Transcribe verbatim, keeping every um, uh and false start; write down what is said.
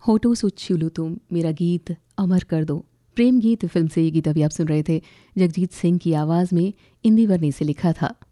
होठों से छू तुम मेरा गीत अमर कर दो। प्रेम गीत फिल्म से ये गीत अभी आप सुन रहे थे। जगजीत सिंह की आवाज़ में इंदिवर ने इसे लिखा था।